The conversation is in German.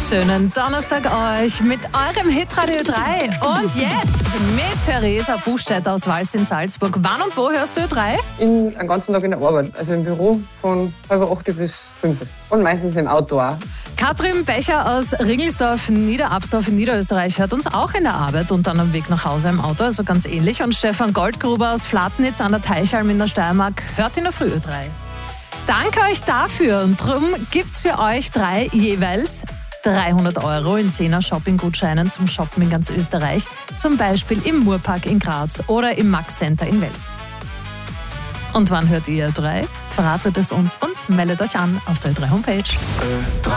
Schönen Donnerstag euch mit eurem Hitradio 3. Und jetzt mit Theresa Buchstädter aus Wals in Salzburg. Wann und wo hörst du Ö3? Den ganzen Tag in der Arbeit, also im Büro von 7:30 bis 5. Und meistens im Auto auch. Katrin Becher aus Ringelsdorf, Niederabsdorf in Niederösterreich hört uns auch in der Arbeit und dann am Weg nach Hause im Auto, also ganz ähnlich. Und Stefan Goldgruber aus Flatnitz an der Teichhalm in der Steiermark hört in der Früh Ö3. Danke euch dafür und darum gibt's für euch 3 jeweils 300 € in 10er Shopping-Gutscheinen zum Shoppen in ganz Österreich, zum Beispiel im Murpark in Graz oder im Max Center in Wels. Und wann hört ihr Ö3? Verratet es uns und meldet euch an auf der Ö3 Homepage. Ö3.